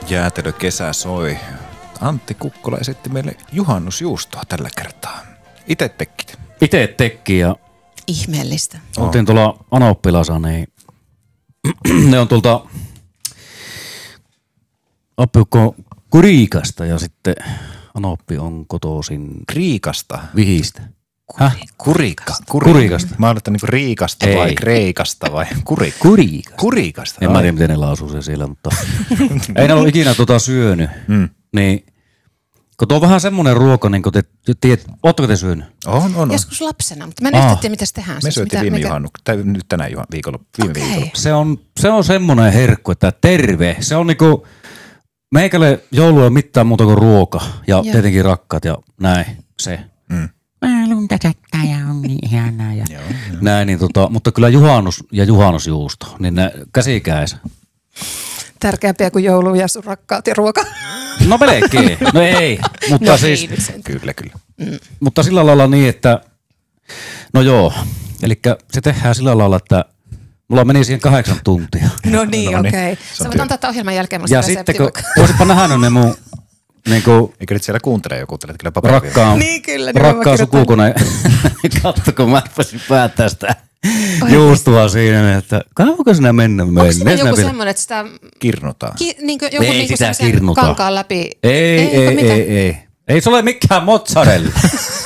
Jäätelö kesä soi. Antti Kukkola esitti meille juhannusjuustoa tällä kertaa. Itse tekkit. Itse tekki ja ihmeellistä. oltiin tuolla Anoppilassa, niin ne on tuolta Appiukko Kuriikasta ja sitten Anoppi on kotoisin Kriikasta. Vihistä. Kurikasta. Mä oon niinku Riikasta vai Kreikasta vai Kuriikasta. En mä tiedä, miten ne lausuu se siellä, mutta ei ne ollut ikinä syönyt. Niin, kun tuo on vähän semmoinen ruoka, niin kun te tiedät, ootteko te syönyt? On. Joskus lapsena, mutta mä en yhtään tiedä, mitä se tehdään. Me syötiin viime nyt tänä viikolla. Se on semmoinen herkku, että terve. Se on niinku, meikälle joulu ei mitään muuta kuin ruoka ja tietenkin rakkaat ja näin se. Luntatakkaa ja on niin ihanaa. Ja näin, niin mutta kyllä juhannus ja juhannusjuusto, niin ne käsikäis. Tärkeämpiä kuin joulu ja sun rakkaat ja ruoka. No melkein. No ei, mutta no, siis. Kyllä. Mutta sillä lailla niin, että no joo, eli se tehdään sillä lailla, että mulla meni siihen 8 tuntia. No niin, okei. Sä voit antaa tämän ohjelman jälkeen musta ja sitten kun voisitpa nähdä ne mun niinku eikö nyt siellä kuuntele joku, telet kyllä paperia. Niin kyllä. Rakkaan sukukone. Katso, kun mä pääsin päättää sitä juustua siinä, että kauanko sinä mennä? Onko siinä joku semmoinen, että sitä kirnutaan? Niin joku ei niin sitä kirnuta. Kankaan läpi? Ei se ole mikään mozzarella.